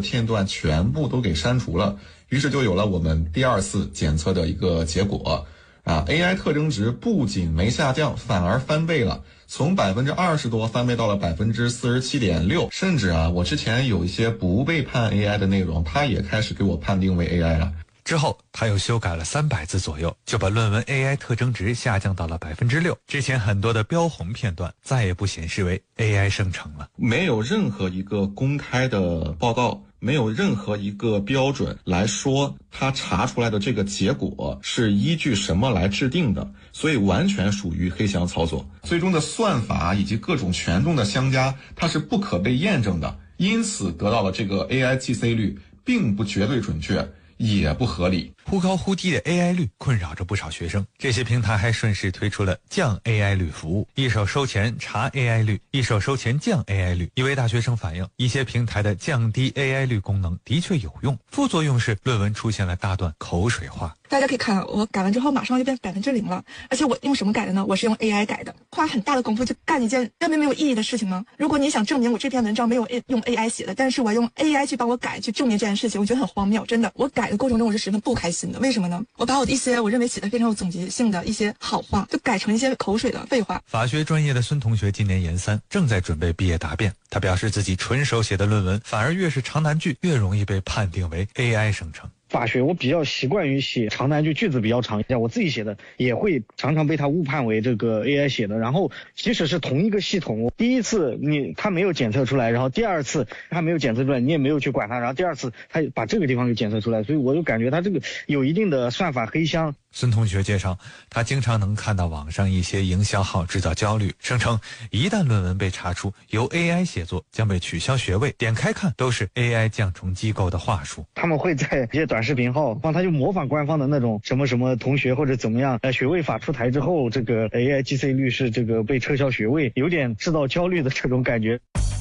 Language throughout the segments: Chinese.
片段全部都给删除了，于是就有了我们第二次检测的一个结果AI 特征值不仅没下降，反而翻倍了，从20%多翻倍到了47.6%，甚至我之前有一些不被判 AI 的内容，它也开始给我判定为 AI 了。 之后他又修改了300字左右，就把论文 AI 特征值下降到了6%。之前很多的标红片段再也不显示为 AI 生成了。 没有任何一个公开的报告，没有任何一个标准来说他查出来的这个结果是依据什么来制定的，所以完全属于黑箱操作。最终的算法以及各种权重的相加，它是不可被验证的，因此得到了这个 AI GC 率并不绝对准确，也不合理。 忽高忽低的 AI 率困扰着不少学生，这些平台还顺势推出了降 AI 率服务，一手收钱查 AI 率，一手收钱降 AI 率。一位大学生反映，一些平台的降低 AI 率功能的确有用，副作用是论文出现了大段口水话。 大家可以看，我改完之后马上就变0%了，而且我用什么改的呢？我是用 AI 改的，花很大的功夫去干一件根本没有意义的事情吗？如果你想证明我这篇文章没有用 AI 写的，但是我用 AI 去帮我改，去证明这件事情，我觉得很荒谬，真的。我改的过程中我是十分不开心的，为什么呢？我把我的一些我认为写的非常有总结性的一些好话，就改成一些口水的废话。 法学专业的孙同学今年研3，正在准备毕业答辩。他表示自己纯手写的论文，反而越是长难句，越容易被判定为 AI 生成。 法学我比较习惯于写长难句，句子比较长，我自己写的也会常常被他误判为这个 AI 写的。然后即使是同一个系统，第一次他没有检测出来，然后第二次他没有检测出来，你也没有去管它，然后第二次他把这个地方给检测出来，所以我就感觉他这个有一定的算法黑箱。 孙同学介绍，他经常能看到网上一些营销号制造焦虑，声称一旦论文被查出由 AI 写作，将被取消学位，点开看都是 AI 降重机构的话术。 他们会在一些短视频号他就模仿官方的那种什么什么同学或者怎么样，学位法出台之後，這個 AI GC 率是這個被撤銷學位，有點製造焦慮的這種感覺。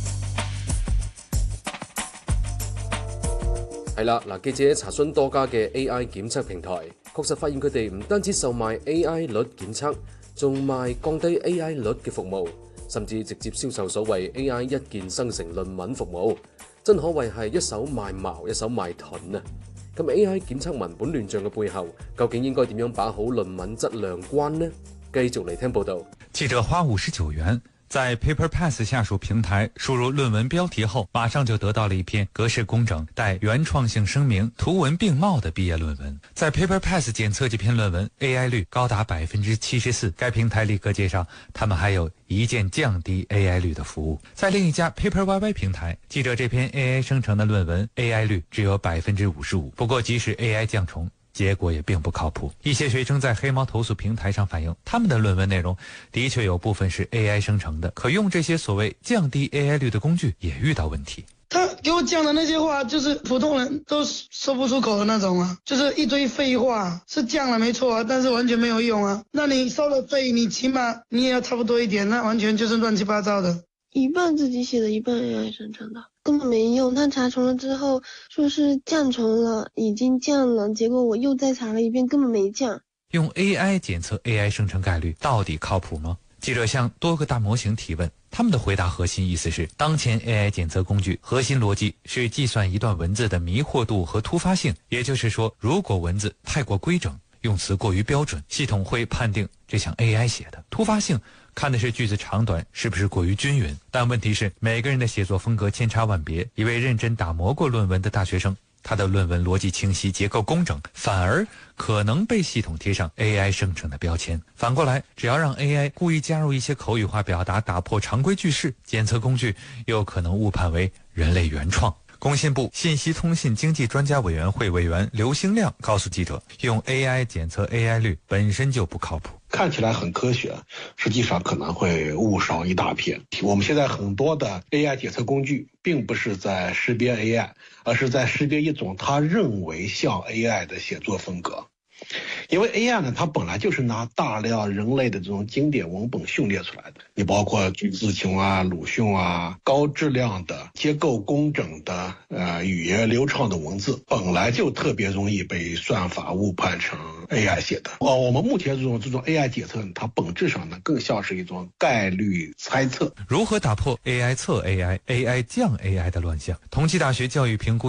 係啦，嗱，記者查詢多家嘅 AI 檢測平台，確實發現佢哋唔單止售賣 AI 率檢測，仲賣降低 AI 率嘅服務，甚至直接銷售所謂 AI 一鍵生成論文服務，真可謂係一手賣矛，一手賣盾啊！咁 AI 檢測文本亂象嘅背後，究竟應該點樣把好論文質量關呢？繼續嚟聽報道。 記者花59元在 PaperPass 下屬平台輸入論文標題後，馬上就得到了一篇格式工整、帶原創性聲明、圖文並茂的畢業論文。在 PaperPass 檢測這篇論文 AI 率高達74%，該平台立刻介紹他們還有一鍵降低 AI 率的服務。在另一家 PaperYY 平台，記者這篇 AI 生成的論文 AI 率只有55%，不過即使 AI 降重，結果也並不靠譜。一些學生在黑貓投訴平台上反映，他們的論文內容的確有部分是 AI 生成的，可用這些所謂降低 AI 率的工具也遇到問題。 他給我講的那些話就是普通人都說不出口的那種啊，就是一堆廢話，是降了沒錯啊，但是完全沒有用啊。那你收了費，你起碼你也要差不多一點，那完全就是亂七八糟的。 一半自己寫的，一半 AI 生成的，根本沒用。他查重了之後說是降重了，已經降了，結果我又再查了一遍，根本沒降。 用 AI 檢測 AI 生成概率到底靠譜嗎？記者向多個大模型提問，他們的回答核心意思是，當前 AI 檢測工具核心邏輯是計算一段文字的迷惑度和突發性，也就是說，如果文字太過規整，用詞過於標準，系統會判定這項 AI 寫的。突發性看的是句子長短是不是過於均勻，但問題是每個人的寫作風格千差萬別。一位認真打磨過論文的大學生，他的論文邏輯清晰，結構工整，反而可能被系統貼上 AI 生成的標籤。反過來，只要讓 AI 故意加入一些口語化表達，打破常規句式，檢測工具又可能誤判為人類原創。工信部信息通信經濟專家委員會委員劉興亮告訴記者，用 AI 檢測 AI 率本身就不靠譜， 看起來很科學，實際上可能會誤燒一大片。我們現在很多的 AI 檢測工具並不是在識別 AI， 而是在識別一種他認為像 AI 的寫作風格。因為 AI 呢，它本來就是拿大量人類的這種經典文本訓練出來的，你包括字瓊啊、魯迅啊，高質量的、結構工整的、語言流暢的文字，本來就特別容易被算法誤判成 AI 寫的。我們目前這種 AI 檢測，它本質上呢，更像是一種概率猜測。 如何打破 AI 測 AI、AI 降 AI 的亂象？同濟大學教育評估